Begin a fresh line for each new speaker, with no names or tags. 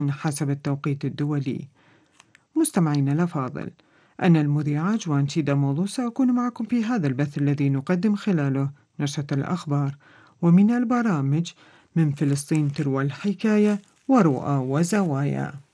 حسب التوقيت الدولي. مستمعينا الأفاضل، أنا المذيعة جوان شيدا مولو سأكون معكم في هذا البث الذي نقدم خلاله نشرة الأخبار ومن البرامج من فلسطين تروى الحكاية ورؤى وزوايا.